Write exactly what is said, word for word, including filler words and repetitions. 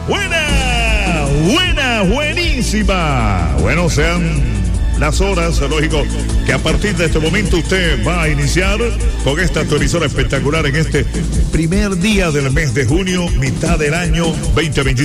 Buena, buena, buenísima. Bueno, sean las horas, lógico, que a partir de este momento usted va a iniciar con esta actualizadora espectacular en este primer día del mes de junio, mitad del año veinte veinticinco.